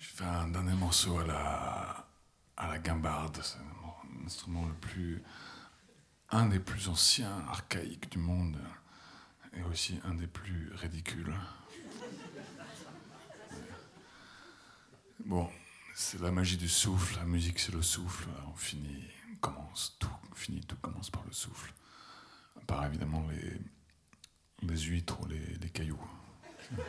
Je fais un dernier morceau à la guimbarde. C'est un instrument un des plus anciens, archaïques du monde, et aussi un des plus ridicules. Bon, c'est la magie du souffle. La musique, c'est le souffle. Tout commence par le souffle. À part évidemment les huîtres ou les cailloux.